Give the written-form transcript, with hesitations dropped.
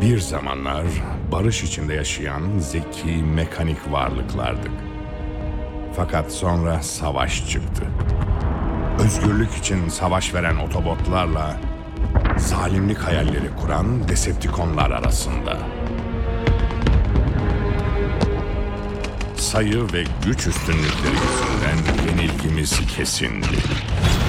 Bir zamanlar barış içinde yaşayan zeki mekanik varlıklardık. Fakat sonra savaş çıktı. Özgürlük için savaş veren otobotlarla zalimlik hayalleri kuran Decepticonlar arasında. Sayı ve güç üstünlükleri yüzünden yenilgimiz kesindi.